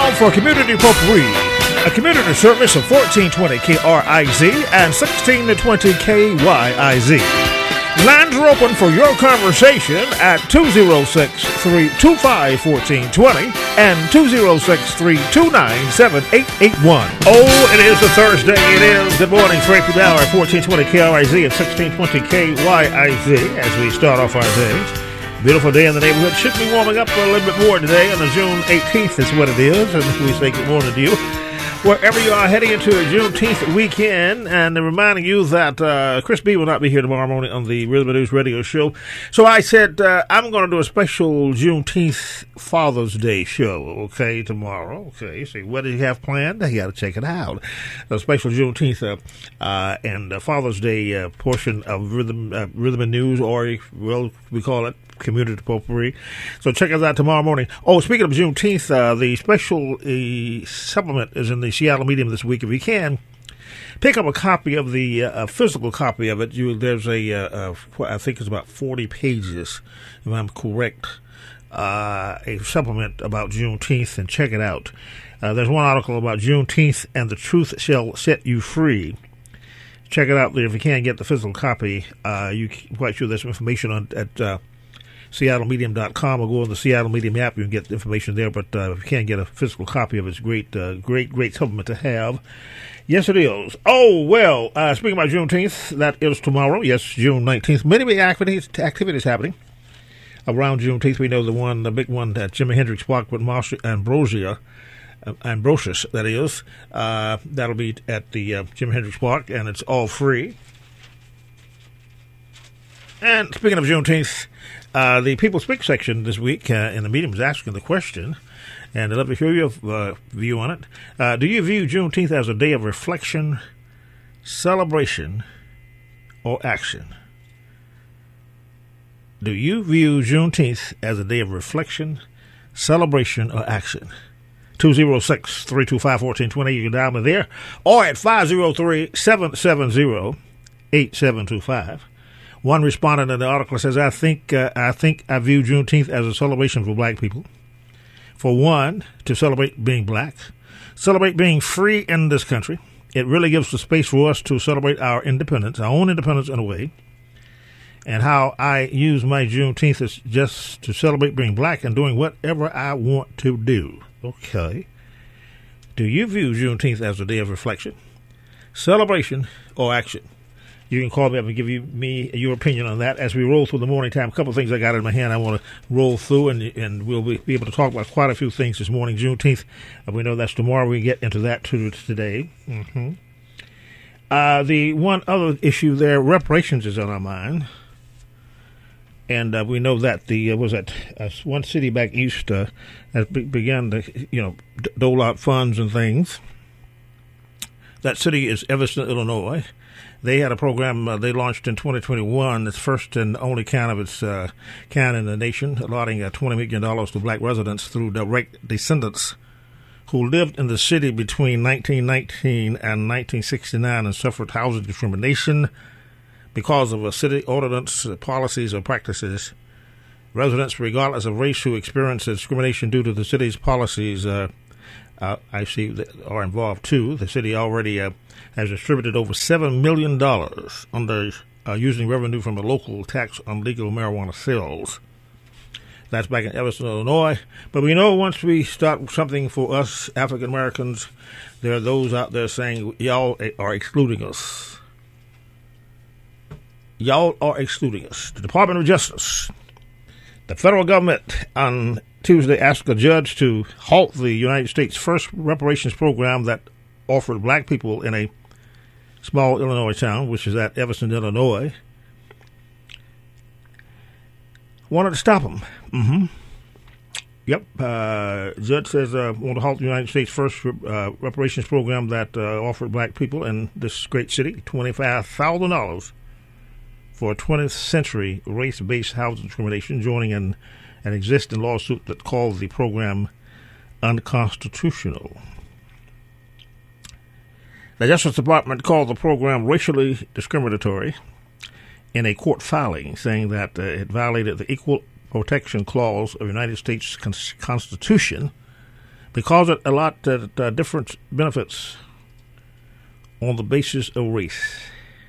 now for Community Potpourri, a community service of 1420 KRIZ and 1620 KYIZ. Lines are open for your conversation at 206-325-1420 and 206-329-7881. Oh, it is a Thursday. It is Good Morning, Frank Hour, 1420 KRIZ and 1620 KYIZ as we start off our day. Beautiful day in the neighborhood. Should be warming up a little bit more today on the June 18th is what it is. And we say good morning to you. Wherever you are heading into a Juneteenth weekend, and reminding you that Chris B will not be here tomorrow morning on the Rhythm and News radio show. So I said I'm going to do a special Juneteenth Father's Day show, okay, tomorrow. Okay, so what did he have planned? You got to check it out. A special Juneteenth and Father's Day portion of Rhythm and News, or well, we call it Community Potpourri. So check us out tomorrow morning. Oh, speaking of Juneteenth, the special supplement is in the Seattle Medium this week. If you can, pick up a copy of the physical copy of it. There's I think it's about 40 pages, if I'm correct, a supplement about Juneteenth, and check it out. There's one article about Juneteenth and the truth shall set you free. Check it out there if you can't get the physical copy. You can quite sure there's some information on at SeattleMedium.com, or go on the Seattle Medium app. You can get the information there, but if you can't get a physical copy of it, it's great supplement to have. Yes, it is. Oh, well, speaking about Juneteenth, that is tomorrow. Yes, June 19th. Many activities happening around Juneteenth. We know the big one that Jimi Hendrix Park with Marcia Ambrosius, that is. That'll be at the Jimi Hendrix Park, and it's all free. And speaking of Juneteenth, the People Speak section this week in the Medium is asking the question, and I'd love to hear your view on it. Do you view Juneteenth as a day of reflection, celebration, or action? Do you view Juneteenth as a day of reflection, celebration, or action? 206-325-1420. You can dial me there, or at 503-770-8725. One respondent in the article says, I think I view Juneteenth as a celebration for black people. For one, to celebrate being black, celebrate being free in this country. It really gives the space for us to celebrate our independence, our own independence in a way. And how I use my Juneteenth is just to celebrate being black and doing whatever I want to do. Okay. Do you view Juneteenth as a day of reflection, celebration, or action? You can call me up and give me your opinion on that as we roll through the morning time. A couple of things I got in my hand I want to roll through, and we'll be able to talk about quite a few things this morning. Juneteenth, we know that's tomorrow. We get into that today. Mm-hmm. The one other issue there, reparations, is on our mind. And we know that one city back east has begun to dole out funds and things. That city is Evanston, Illinois. They had a program they launched in 2021. It's first and only kind of its kind in the nation, allotting $20 million to black residents through direct descendants who lived in the city between 1919 and 1969 and suffered housing discrimination because of a city ordinance, policies, or practices. Residents, regardless of race, who experience discrimination due to the city's policies, I see that are involved too. The city already has distributed over $7 million under using revenue from a local tax on legal marijuana sales. That's back in Evanston, Illinois. But we know once we start something for us African Americans, there are those out there saying, y'all are excluding us. Y'all are excluding us. The Department of Justice, the federal government, on Tuesday asked a judge to halt the United States' first reparations program that offered black people in a small Illinois town, which is at Evanston, Illinois, wanted to stop them. Mm-hmm. Yep. Judge says want to halt the United States' first reparations program that offered black people in this great city $25,000 for 20th century race-based housing discrimination, joining an existing lawsuit that called the program unconstitutional. The Justice Department called the program racially discriminatory in a court filing, saying that it violated the Equal Protection Clause of the United States Constitution because it a lot different benefits on the basis of race.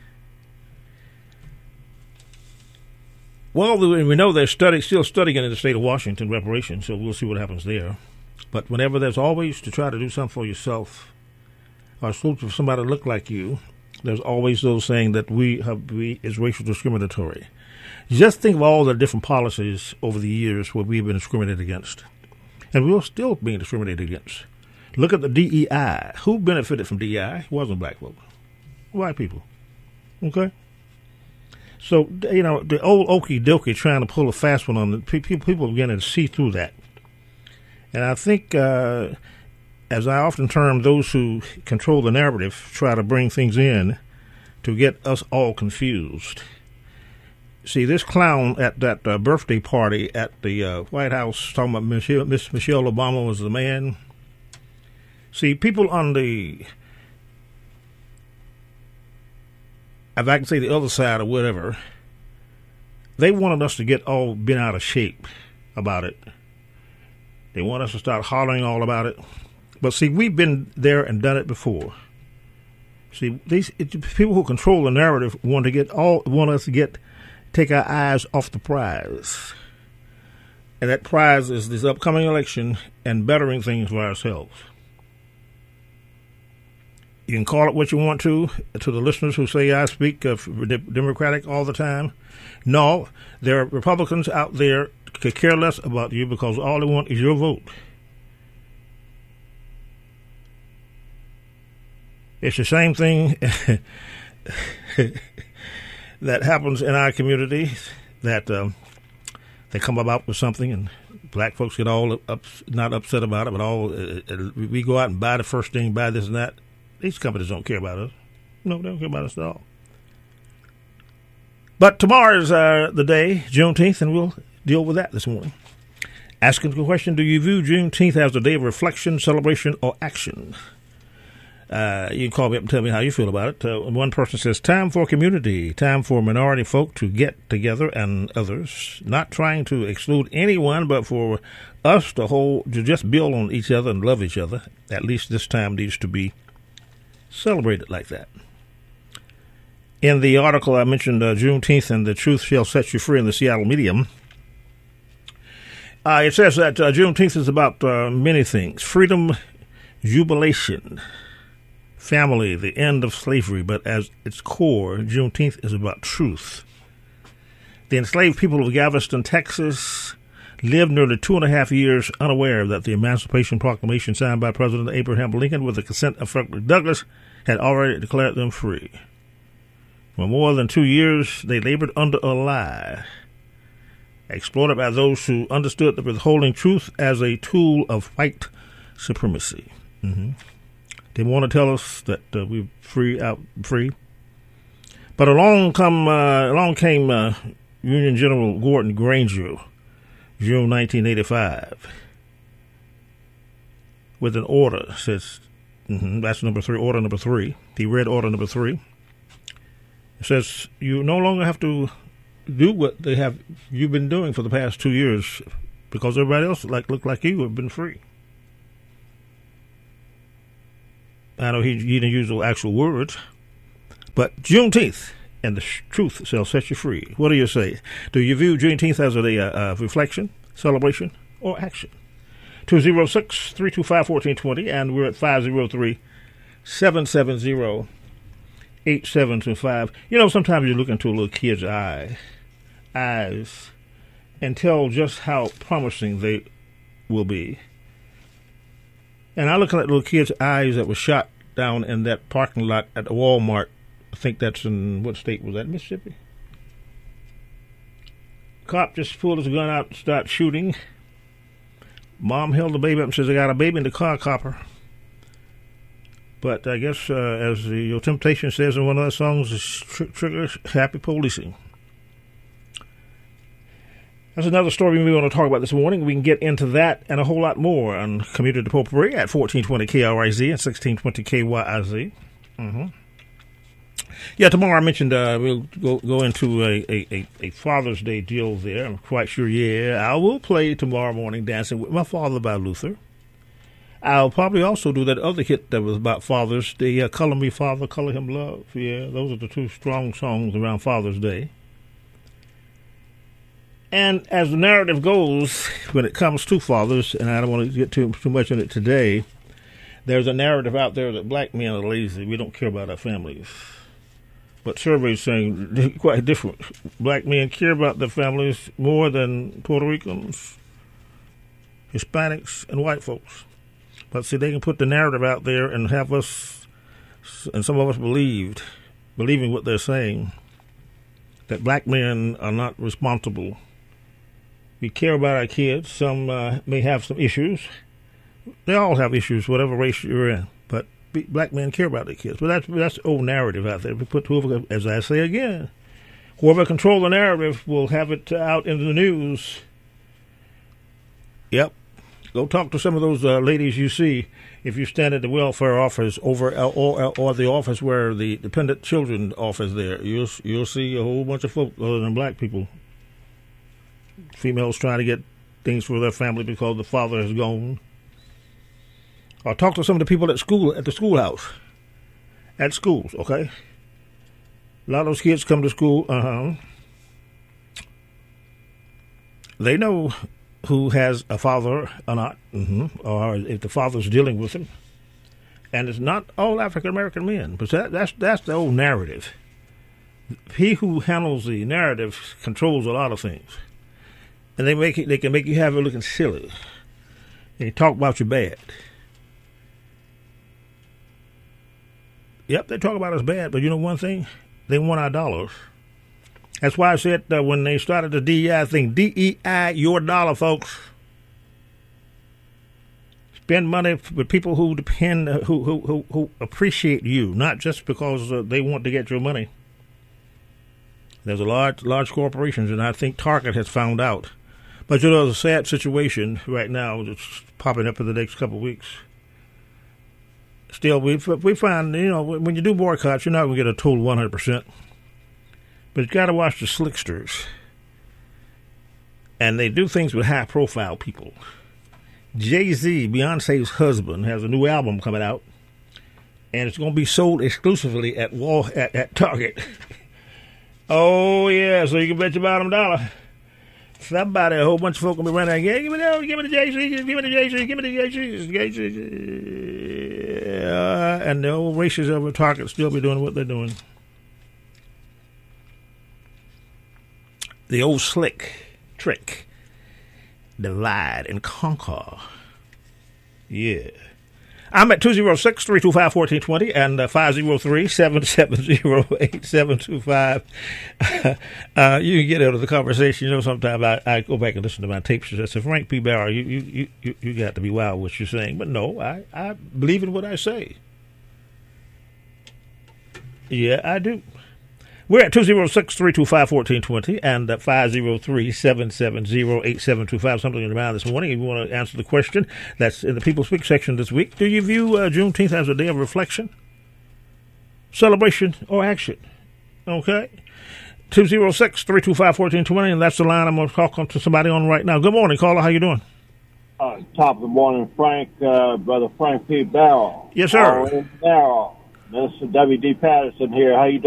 Well, we know they're still studying in the state of Washington reparations, so we'll see what happens there. But whenever there's always to try to do something for yourself or for somebody to look like you, there's always those saying that we is racial discriminatory. Just think of all the different policies over the years where we've been discriminated against. And we're still being discriminated against. Look at the DEI. Who benefited from DEI? It wasn't black folk. White people. Okay? So, the old okey dokey trying to pull a fast one on the people are beginning to see through that. And I think, as I often term, those who control the narrative try to bring things in to get us all confused. See, this clown at that birthday party at the White House talking about Michelle Obama was the man. See, people on the, if I can say the other side or whatever, they wanted us to get all bent out of shape about it. They want us to start hollering all about it. But see, we've been there and done it before. See, these people who control the narrative want us to take our eyes off the prize. And that prize is this upcoming election and bettering things for ourselves. You can call it what you want to the listeners who say I speak Democratic all the time. No, there are Republicans out there could care less about you because all they want is your vote. It's the same thing that happens in our community, that they come about with something and black folks get all not upset about it, but we go out and buy the first thing, buy this and that. These companies don't care about us. No, they don't care about us at all. But tomorrow is the day, Juneteenth, and we'll deal with that this morning. Asking the question, do you view Juneteenth as a day of reflection, celebration, or action? You can call me up and tell me how you feel about it. One person says, time for community, time for minority folk to get together and others, not trying to exclude anyone, but for us to just build on each other and love each other. At least this time needs to be celebrated like that. In the article I mentioned, Juneteenth and the Truth Shall Set You Free in the Seattle Medium, it says that Juneteenth is about many things. Freedom, jubilation, family, the end of slavery, but as its core, Juneteenth is about truth. The enslaved people of Galveston, Texas, lived nearly 2.5 years unaware that the Emancipation Proclamation signed by President Abraham Lincoln with the consent of Frederick Douglass had already declared them free. For more than 2 years, they labored under a lie, exploited by those who understood the withholding truth as a tool of white supremacy. They want to tell us that we're free. But along came Union General Gordon Granger, June 1985, with an order. Says that's number 3. Order number 3. He read order number 3. It says you no longer have to do what you've been doing for the past 2 years because everybody else looked like you have been free. I know he didn't use the actual words, but Juneteenth and the truth shall set you free. What do you say? Do you view Juneteenth as a day of reflection, celebration, or action? 206-325-1420, and we're at 503-770-8725. You know, sometimes you look into a little kid's eyes and tell just how promising they will be. And I look at little kids' eyes that were shot down in that parking lot at the Walmart. I think that's in, what state was that, Mississippi? Cop just pulled his gun out and started shooting. Mom held the baby up and says, I got a baby in the car, copper. But I guess, as Your Temptation says in one of their songs, it triggers happy policing. That's another story we want to talk about this morning. We can get into that and a whole lot more on Community Potpourri at 1420 KRIZ and 1620 KYIZ. Yeah, tomorrow I mentioned we'll go into a Father's Day deal there. I'm quite sure, I will play tomorrow morning Dancing with My Father by Luther. I'll probably also do that other hit that was about fathers, the Color Me Father, Color Him Love. Yeah, those are the two strong songs around Father's Day. And as the narrative goes, when it comes to fathers, and I don't want to get too much in it today, there's a narrative out there that black men are lazy. We don't care about our families. But surveys saying quite different. Black men care about their families more than Puerto Ricans, Hispanics, and white folks. But see, they can put the narrative out there and have us, and some of us believing what they're saying, that black men are not responsible. We care about our kids. Some may have some issues. They all have issues, whatever race you're in. But black men care about their kids. But that's the old narrative out there. We put whoever, as I say again, whoever controls the narrative will have it out in the news. Yep. Go talk to some of those ladies you see if you stand at the welfare office or the office where the dependent children office there. You'll see a whole bunch of folk other than black people. Females trying to get things for their family because the father is gone. Or talk to some of the people at the schoolhouse. At schools, okay? A lot of those kids come to school, they know who has a father or not, or if the father's dealing with him. And it's not all African American men, but that's the old narrative. He who handles the narrative controls a lot of things, and they can make you have it looking silly. They talk about you bad. Yep, they talk about us bad, but you know one thing? They want our dollars. That's why I said when they started the DEI thing, DEI, your dollar, folks. Spend money with people who depend, who appreciate you, not just because they want to get your money. There's a large corporations, and I think Target has found out. But you know, there's a sad situation right now that's popping up in the next couple of weeks. Still, we find, you know, when you do boycotts, you're not going to get a total 100%. But you got to watch the slicksters. And they do things with high-profile people. Jay-Z, Beyonce's husband, has a new album coming out. And it's going to be sold exclusively at Target. Oh, yeah, so you can bet your bottom dollar. Somebody, a whole bunch of folk will be running out. Yeah, give me the Jay-Z, give me the Jay-Z, give me the Jay-Z. And the old races over Target still be doing what they're doing. The old slick trick. Divide and conquer. Yeah. I'm at 206-325-1420 and 503-770-8725. You can get out of the conversation. You know, sometimes I go back and listen to my tapes and I say, Frank P. Barrow, you got to be wild what you're saying. But no, I believe in what I say. Yeah, I do. We're at 206-325-1420 and 503-770-8725. Something in the mind this morning. If you want to answer the question that's in the People Speak section this week, do you view Juneteenth as a day of reflection, celebration, or action? Okay. 206-325-1420, and that's the line I'm going to talk to somebody on right now. Good morning, caller. How you doing? Top of the morning, Frank, Brother Frank P. Barrow. Yes, sir. Barrow. Mr. W.D. Patterson here. How you doing?